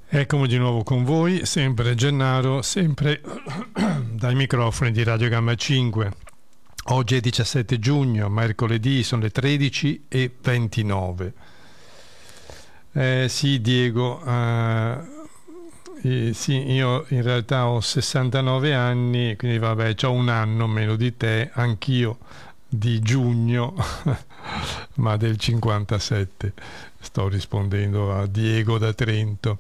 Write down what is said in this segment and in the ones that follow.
Eccomi di nuovo con voi, sempre Gennaro, sempre dai microfoni di Radio Gamma 5. Oggi è 17 giugno, mercoledì, sono le 13:29. Sì, Diego, sì, io in realtà ho 69 anni, quindi vabbè, c'ho un anno meno di te, anch'io di giugno, ma del 57. Sto rispondendo a Diego da Trento.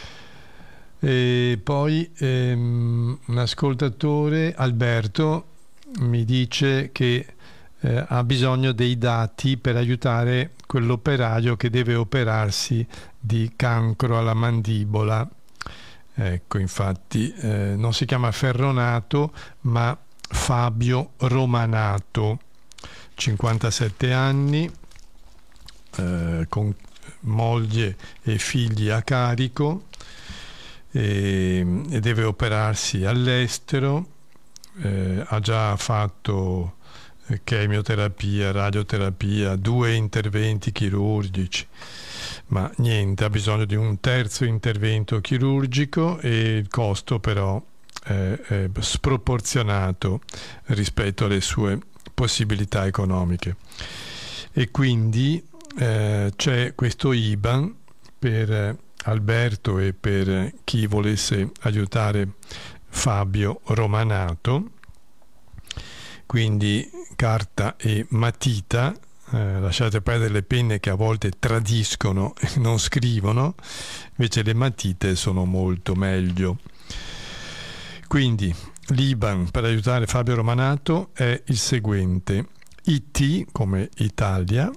E poi un ascoltatore, Alberto, mi dice che ha bisogno dei dati per aiutare quell'operaio che deve operarsi di cancro alla mandibola. Ecco, infatti non si chiama Ferronato, ma Fabio Romanato, 57 anni, con moglie e figli a carico, e deve operarsi all'estero. Ha già fatto chemioterapia, radioterapia, 2 interventi chirurgici, ma niente, ha bisogno di un terzo intervento chirurgico e il costo però è sproporzionato rispetto alle sue possibilità economiche, e quindi c'è questo IBAN per Alberto e per chi volesse aiutare Fabio Romanato. Quindi carta e matita, lasciate perdere le penne che a volte tradiscono e non scrivono, invece le matite sono molto meglio. Quindi l'IBAN per aiutare Fabio Romanato è il seguente: IT come Italia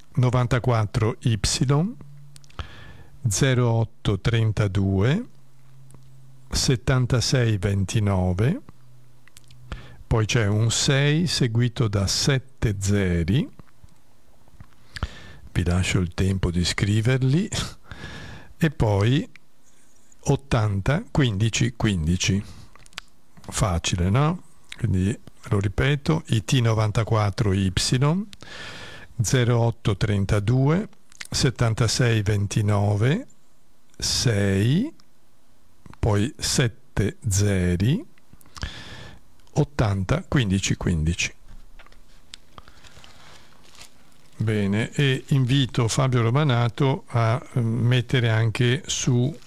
94Y 0832 7629, poi c'è un 6 seguito da 7 zeri, vi lascio il tempo di scriverli, e poi 80 15 15. Facile, no? Quindi lo ripeto: IT 94Y 0832 7629 6, poi 7 zeri, 80 15 15. Bene, e invito Fabio Romanato a mettere anche su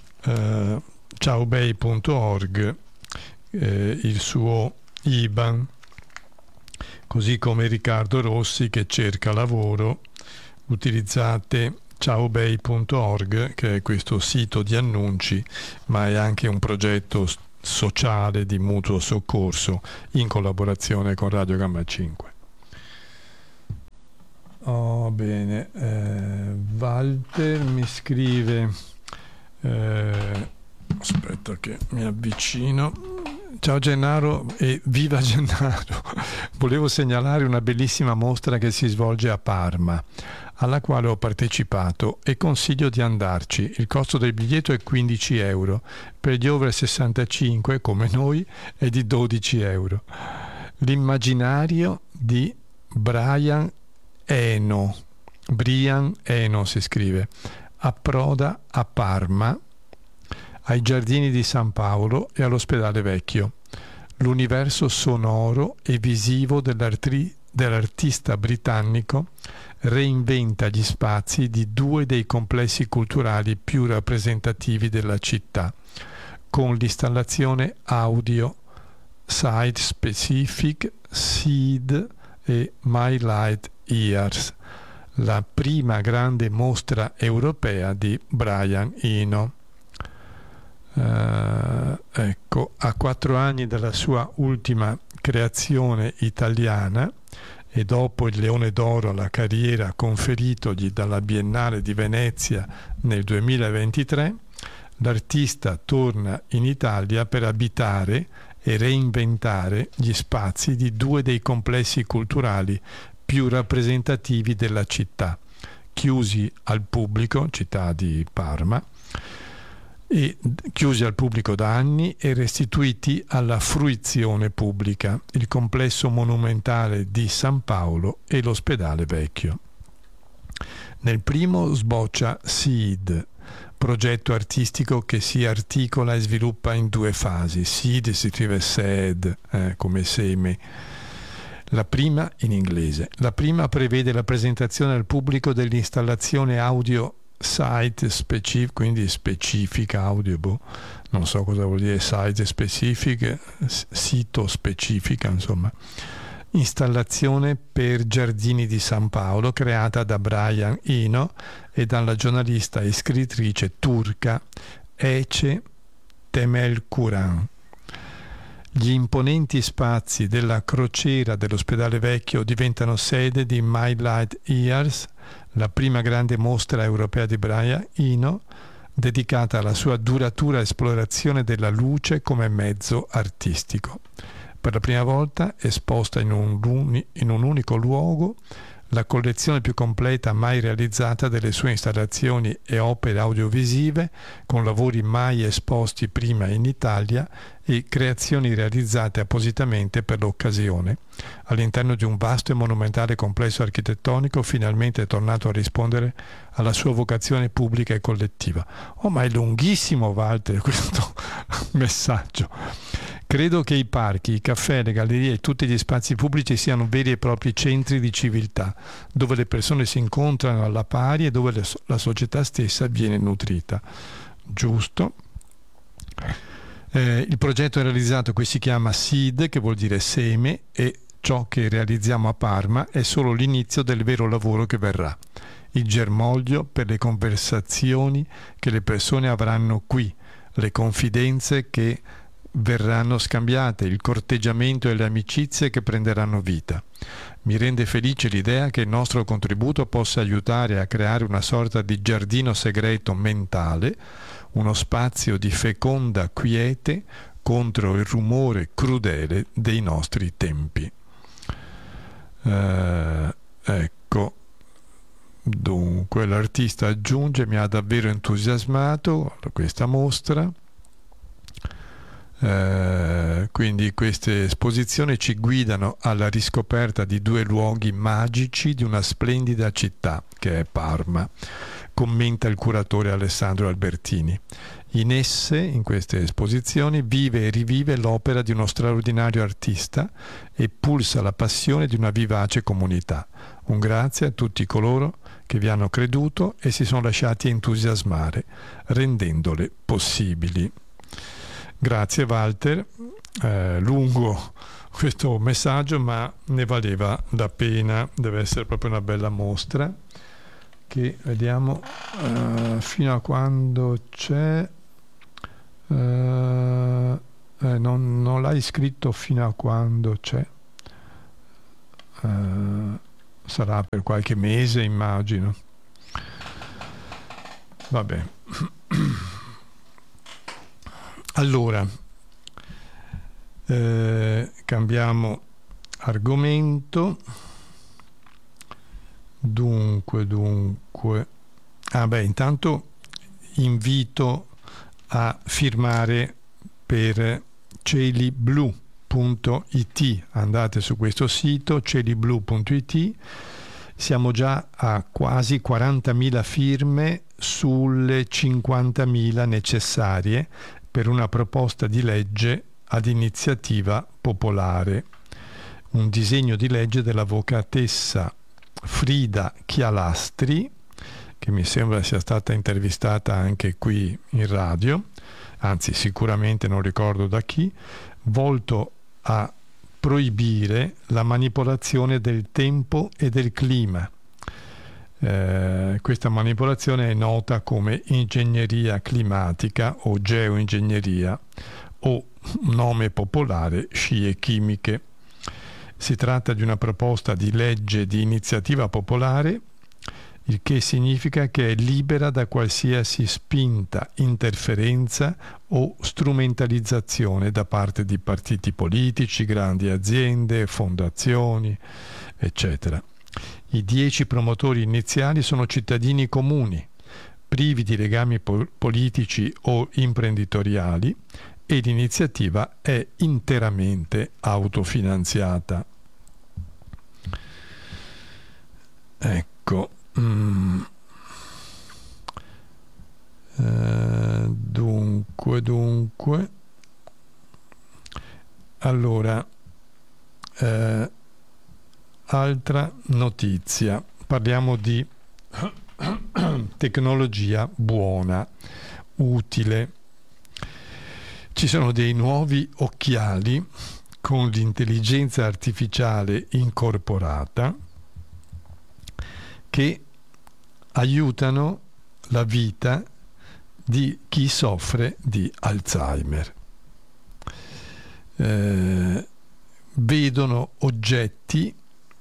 ciaobei.org il suo IBAN, così come Riccardo Rossi che cerca lavoro. Utilizzate ciaobei.org, che è questo sito di annunci, ma è anche un progetto sociale di mutuo soccorso in collaborazione con Radio Gamma 5. Oh, bene. Walter mi scrive, aspetta che mi avvicino. Ciao Gennaro e viva Gennaro! Volevo segnalare una bellissima mostra che si svolge a Parma, alla quale ho partecipato, e consiglio di andarci. Il costo del biglietto è 15 euro, per gli over 65 come noi è di 12 euro. L'immaginario di Brian Eno si scrive, approda a Parma, ai Giardini di San Paolo e all'Ospedale Vecchio. L'universo sonoro e visivo dell'artista britannico reinventa gli spazi di 2 dei complessi culturali più rappresentativi della città, con l'installazione audio Site Specific Seed e My Light Years, la prima grande mostra europea di Brian Eno. Ecco, a 4 anni dalla sua ultima creazione italiana e dopo il Leone d'Oro alla carriera conferitogli dalla Biennale di Venezia nel 2023, l'artista torna in Italia per abitare e reinventare gli spazi di 2 dei complessi culturali più rappresentativi della città, chiusi al pubblico, città di Parma, e chiusi al pubblico da anni e restituiti alla fruizione pubblica, il complesso monumentale di San Paolo e l'Ospedale Vecchio. Nel primo sboccia Seed, progetto artistico che si articola e sviluppa in due fasi. Seed si scrive seed, come seme. La prima in inglese. La prima prevede la presentazione al pubblico dell'installazione audio site specific, quindi specifica audio, non so cosa vuol dire site specific, sito specifica, insomma. Installazione per Giardini di San Paolo, creata da Brian Eno e dalla giornalista e scrittrice turca Ece Temelkuran. Gli imponenti spazi della crociera dell'ospedale vecchio diventano sede di My Light Years, la prima grande mostra europea di Brian Eno, dedicata alla sua duratura esplorazione della luce come mezzo artistico. Per la prima volta esposta in un unico luogo, la collezione più completa mai realizzata delle sue installazioni e opere audiovisive, con lavori mai esposti prima in Italia e creazioni realizzate appositamente per l'occasione, all'interno di un vasto e monumentale complesso architettonico finalmente tornato a rispondere alla sua vocazione pubblica e collettiva. Oh, ma è lunghissimo, Walter, questo messaggio. Credo che i parchi, i caffè, le gallerie e tutti gli spazi pubblici siano veri e propri centri di civiltà, dove le persone si incontrano alla pari e dove la società stessa viene nutrita. Giusto. Il progetto realizzato qui si chiama SEED, che vuol dire seme, e ciò che realizziamo a Parma è solo l'inizio del vero lavoro che verrà. Il germoglio per le conversazioni che le persone avranno qui, le confidenze che verranno scambiate, il corteggiamento e le amicizie che prenderanno vita. Mi rende felice l'idea che il nostro contributo possa aiutare a creare una sorta di giardino segreto mentale, uno spazio di feconda quiete contro il rumore crudele dei nostri tempi. Ecco, dunque l'artista aggiunge: mi ha davvero entusiasmato questa mostra. Quindi queste esposizioni ci guidano alla riscoperta di due luoghi magici di una splendida città che è Parma, commenta il curatore Alessandro Albertini. In esse, in queste esposizioni, vive e rivive l'opera di uno straordinario artista e pulsa la passione di una vivace comunità. Un grazie a tutti coloro che vi hanno creduto e si sono lasciati entusiasmare, rendendole possibili. Grazie Walter, lungo questo messaggio, ma ne valeva la pena, deve essere proprio una bella mostra, che vediamo fino a quando c'è, non l'hai scritto fino a quando c'è, sarà per qualche mese immagino, vabbè. Allora, cambiamo argomento. Dunque. Intanto invito a firmare per cieliblu.it. Andate su questo sito, cieliblu.it. Siamo già a quasi 40.000 firme sulle 50.000 necessarie per una proposta di legge ad iniziativa popolare, un disegno di legge dell'avvocatessa Frida Chialastri, che mi sembra sia stata intervistata anche qui in radio, anzi sicuramente non ricordo da chi, volto a proibire la manipolazione del tempo e del clima. Questa manipolazione è nota come ingegneria climatica o geoingegneria, o nome popolare scie chimiche. Si tratta di una proposta di legge di iniziativa popolare, il che significa che è libera da qualsiasi spinta, interferenza o strumentalizzazione da parte di partiti politici, grandi aziende, fondazioni, eccetera. I 10 promotori iniziali sono cittadini comuni, privi di legami politici o imprenditoriali, e l'iniziativa è interamente autofinanziata. Ecco. Dunque. Allora, altra notizia. Parliamo di tecnologia buona, utile. Ci sono dei nuovi occhiali con l'intelligenza artificiale incorporata che aiutano la vita di chi soffre di Alzheimer. Vedono oggetti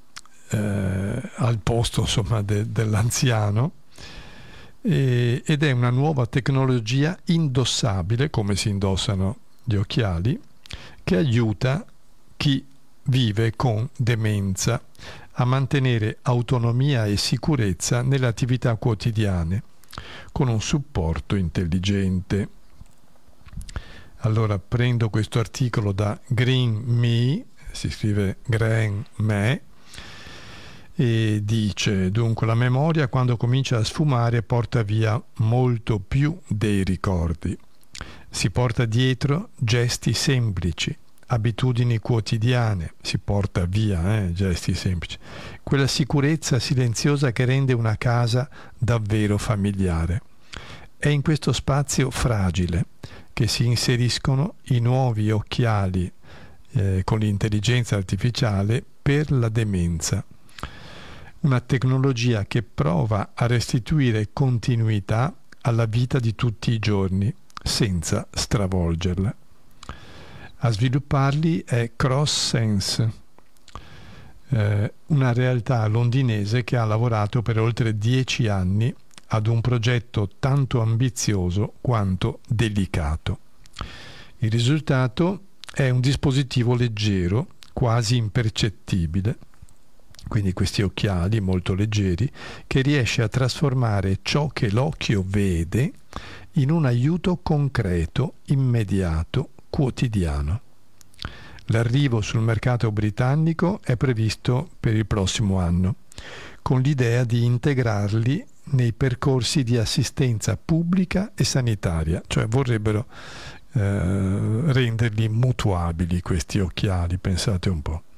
al posto, insomma, dell'anziano, ed è una nuova tecnologia indossabile, come si indossano gli occhiali, che aiuta chi vive con demenza a mantenere autonomia e sicurezza nelle attività quotidiane con un supporto intelligente. Allora prendo questo articolo da Green Me, si scrive Green Me, e dice: dunque, la memoria quando comincia a sfumare porta via molto più dei ricordi. Si porta dietro gesti semplici, abitudini quotidiane, si porta via gesti semplici, quella sicurezza silenziosa che rende una casa davvero familiare. È in questo spazio fragile che si inseriscono i nuovi occhiali con l'intelligenza artificiale per la demenza. Una tecnologia che prova a restituire continuità alla vita di tutti i giorni senza stravolgerla. A svilupparli è CrossSense, una realtà londinese che ha lavorato per oltre 10 anni ad un progetto tanto ambizioso quanto delicato. Il risultato è un dispositivo leggero, quasi impercettibile, quindi questi occhiali molto leggeri, che riesce a trasformare ciò che l'occhio vede in un aiuto concreto, immediato, quotidiano. L'arrivo sul mercato britannico è previsto per il prossimo anno, con l'idea di integrarli nei percorsi di assistenza pubblica e sanitaria, cioè vorrebbero renderli mutuabili questi occhiali, pensate un po'.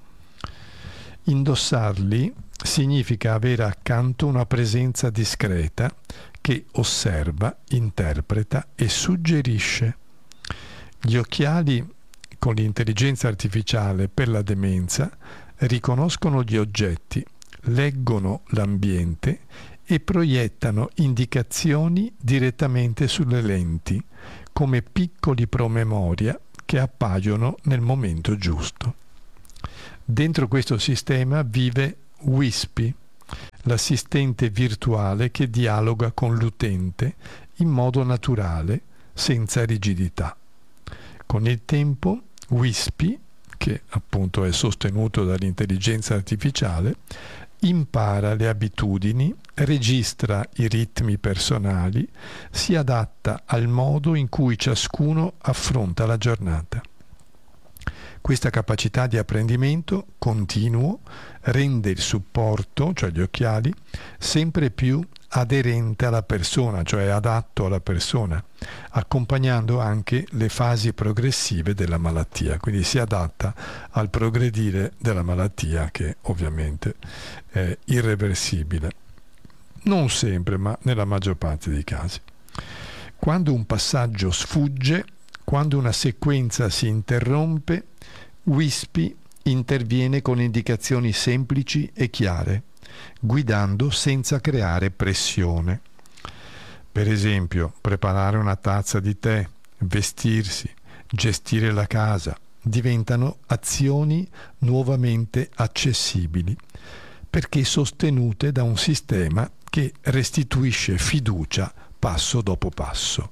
Indossarli significa avere accanto una presenza discreta che osserva, interpreta e suggerisce. Gli occhiali con l'intelligenza artificiale per la demenza riconoscono gli oggetti, leggono l'ambiente e proiettano indicazioni direttamente sulle lenti, come piccoli promemoria che appaiono nel momento giusto. Dentro questo sistema vive Wispy, l'assistente virtuale che dialoga con l'utente in modo naturale, senza rigidità. Con il tempo, Wispy, che appunto è sostenuto dall'intelligenza artificiale, impara le abitudini, registra i ritmi personali, si adatta al modo in cui ciascuno affronta la giornata. Questa capacità di apprendimento continuo rende il supporto, cioè gli occhiali, sempre più aderente alla persona, cioè adatto alla persona, accompagnando anche le fasi progressive della malattia, quindi si adatta al progredire della malattia, che ovviamente è irreversibile. Non sempre, ma nella maggior parte dei casi. Quando un passaggio sfugge, quando una sequenza si interrompe, Wispy interviene con indicazioni semplici e chiare, guidando senza creare pressione. Per esempio, preparare una tazza di tè, vestirsi, gestire la casa, diventano azioni nuovamente accessibili, perché sostenute da un sistema che restituisce fiducia passo dopo passo.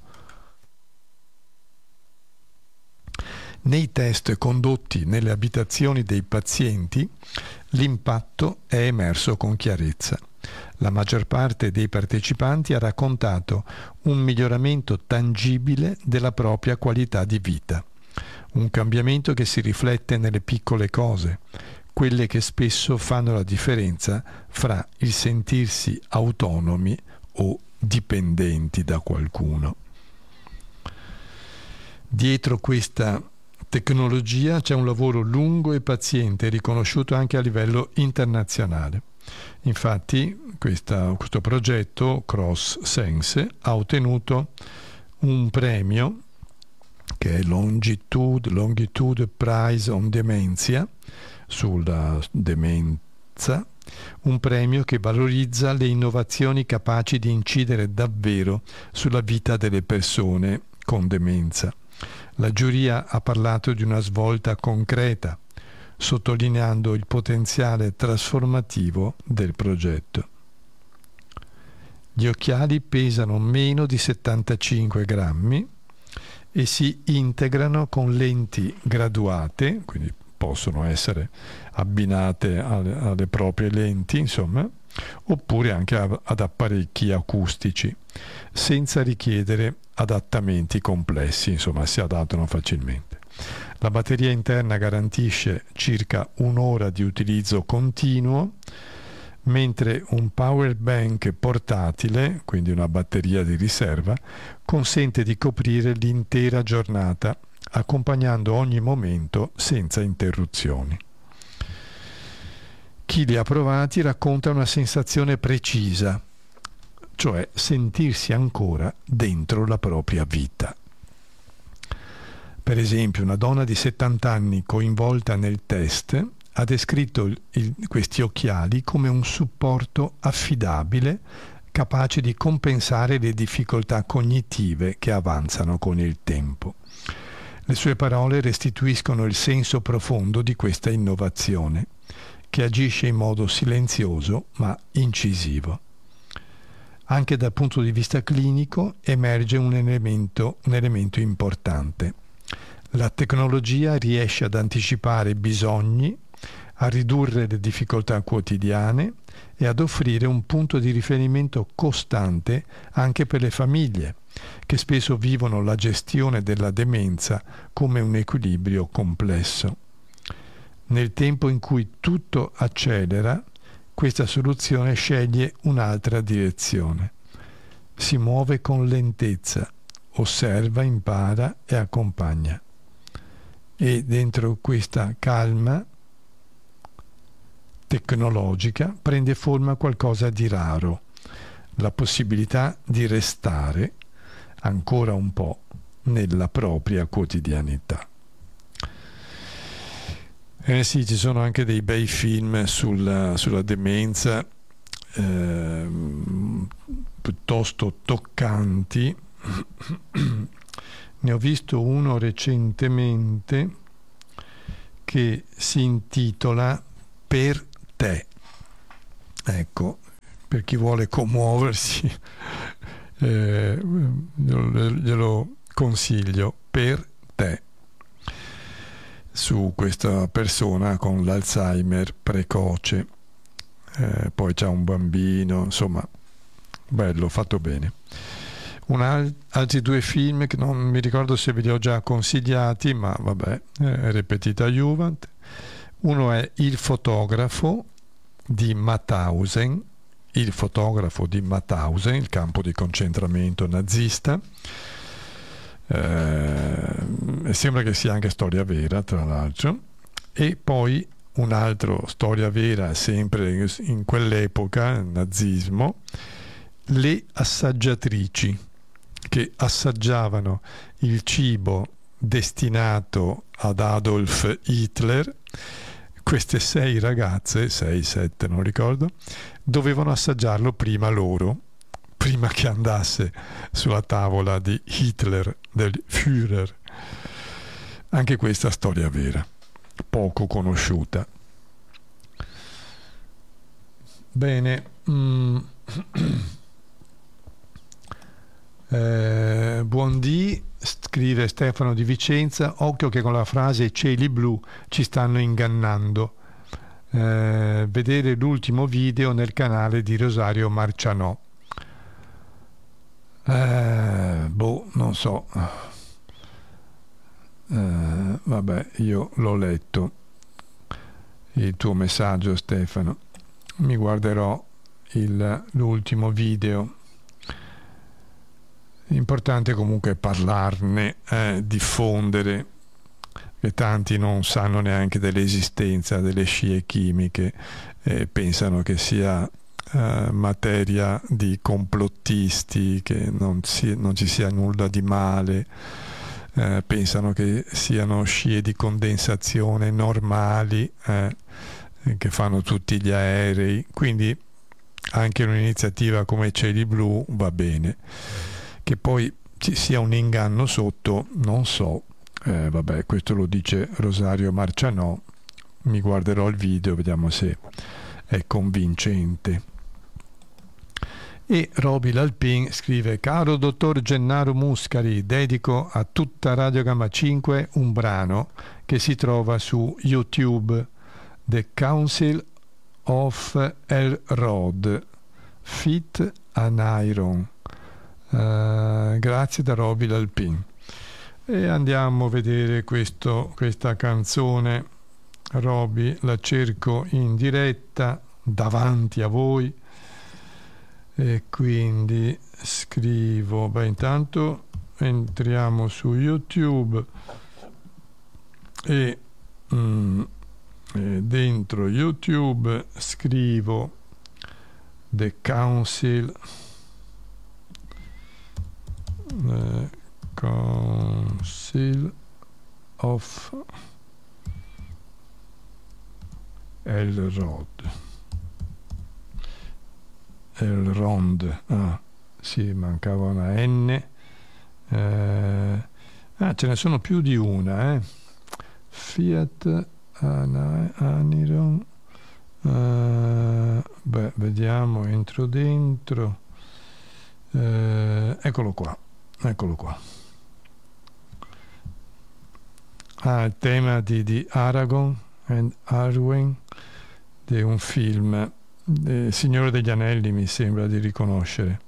Nei test condotti nelle abitazioni dei pazienti, l'impatto è emerso con chiarezza. La maggior parte dei partecipanti ha raccontato un miglioramento tangibile della propria qualità di vita, un cambiamento che si riflette nelle piccole cose, quelle che spesso fanno la differenza fra il sentirsi autonomi o dipendenti da qualcuno. Dietro questa tecnologia c'è un lavoro lungo e paziente, riconosciuto anche a livello internazionale. Infatti questo progetto Cross Sense ha ottenuto un premio che è Longitude Prize on Dementia, sulla demenza, un premio che valorizza le innovazioni capaci di incidere davvero sulla vita delle persone con demenza. La giuria ha parlato di una svolta concreta, sottolineando il potenziale trasformativo del progetto. Gli occhiali pesano meno di 75 grammi e si integrano con lenti graduate, quindi possono essere abbinate alle proprie lenti, insomma, oppure anche ad apparecchi acustici, senza richiedere adattamenti complessi, insomma, si adattano facilmente. La batteria interna garantisce circa un'ora di utilizzo continuo, mentre un power bank portatile, quindi una batteria di riserva, consente di coprire l'intera giornata, accompagnando ogni momento senza interruzioni. Chi li ha provati racconta una sensazione precisa, cioè sentirsi ancora dentro la propria vita. Per esempio, una donna di 70 anni coinvolta nel test ha descritto questi occhiali come un supporto affidabile, capace di compensare le difficoltà cognitive che avanzano con il tempo. Le sue parole restituiscono il senso profondo di questa innovazione, che agisce in modo silenzioso ma incisivo. Anche dal punto di vista clinico emerge un elemento importante. La tecnologia riesce ad anticipare bisogni, a ridurre le difficoltà quotidiane e ad offrire un punto di riferimento costante anche per le famiglie, che spesso vivono la gestione della demenza come un equilibrio complesso. Nel tempo in cui tutto accelera, questa soluzione sceglie un'altra direzione. Si muove con lentezza, osserva, impara e accompagna. E dentro questa calma tecnologica prende forma qualcosa di raro, la possibilità di restare ancora un po' nella propria quotidianità. Sì, ci sono anche dei bei film sulla demenza, piuttosto toccanti. Ne ho visto uno recentemente che si intitola Per te. Ecco, per chi vuole commuoversi, glielo consiglio. Per te. Su questa persona con l'Alzheimer precoce, poi c'è un bambino, insomma, bello, fatto bene. Altri due film che non mi ricordo se ve li ho già consigliati, ma vabbè, repetita iuvant. Uno è Il fotografo di Mauthausen, il fotografo di Mauthausen, il campo di concentramento nazista. Sembra che sia anche storia vera, tra l'altro. E poi un'altra storia vera, sempre in quell'epoca, il nazismo, Le assaggiatrici, che assaggiavano il cibo destinato ad Adolf Hitler. Queste 6 ragazze, 6, 7 non ricordo, dovevano assaggiarlo prima loro, prima che andasse sulla tavola di Hitler, del Führer. Anche questa storia vera, poco conosciuta. Bene. Buondì, scrive Stefano di Vicenza, occhio che con la frase cieli blu ci stanno ingannando. Vedere l'ultimo video nel canale di Rosario Marcianò. Non so. Vabbè, io l'ho letto il tuo messaggio, Stefano. Mi guarderò l'ultimo video. È importante comunque parlarne, diffondere, che tanti non sanno neanche dell'esistenza delle scie chimiche, pensano che sia materia di complottisti, che non ci sia nulla di male, pensano che siano scie di condensazione normali, che fanno tutti gli aerei, quindi anche un'iniziativa come Cieli Blu va bene. Che poi ci sia un inganno sotto, non so, vabbè, questo lo dice Rosario Marcianò, mi guarderò il video, vediamo se è convincente. E Roby Lalpin scrive: caro dottor Gennaro Muscari, dedico a tutta Radio Gamma 5 un brano che si trova su YouTube, The Council of Elrod, Fit an Iron. Grazie da Roby Lalpin. E andiamo a vedere questa canzone. Roby, la cerco in diretta davanti a voi e quindi scrivo, intanto entriamo su YouTube e dentro YouTube scrivo The Council of Elrond, sì, mancava una N, ce ne sono più di una, Fiat Aniron, vediamo, entro dentro, eccolo qua. Il tema di Aragorn and Arwen, di un film, Signore degli Anelli, mi sembra di riconoscere.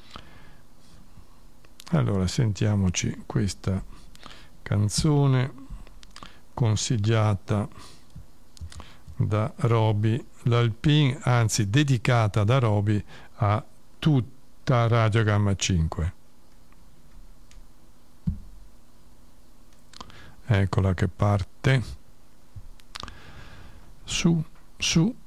Allora sentiamoci questa canzone consigliata da Roby Lalpin, anzi dedicata da Roby a tutta Radio Gamma 5. Eccola che parte. Su